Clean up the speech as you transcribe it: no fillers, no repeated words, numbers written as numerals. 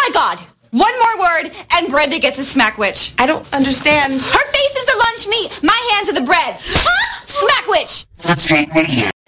my God. One more word, and Brenda gets a smack witch. I don't understand. Her face is the lunch meat. My hands are the bread. Smack witch. Substrate radio.